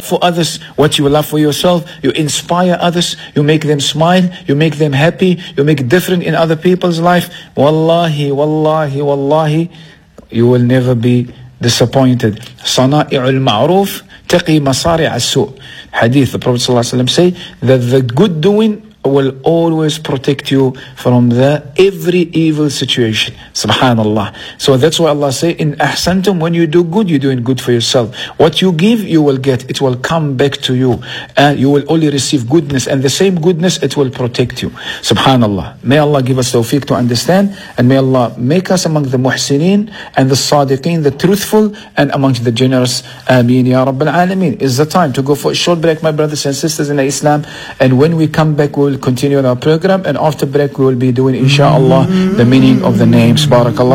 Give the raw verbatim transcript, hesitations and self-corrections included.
for others what you love for yourself. You inspire others. You make them smile. You make them happy. You make it different in other people's life. Wallahi, wallahi, wallahi, you will never be disappointed. Sana'i'ul ma'ruf taqi masari' as-su'. Hadith, the Prophet ﷺ say that the good doing will always protect you from the every evil situation. Subhanallah. So that's why Allah say, in ahsantum, when you do good, you're doing good for yourself. What you give, you will get. It will come back to you. And you will only receive goodness. And the same goodness, it will protect you. Subhanallah. May Allah give us tawfiq to understand. And may Allah make us among the muhsineen and the sadiqeen, the truthful, and amongst the generous. Ameen ya Rabbil Alameen. It's the time to go for a short break, my brothers and sisters in Islam. And when we come back, we will continue our program, and after break we will be doing inshallah the meaning of the names. Barakallah.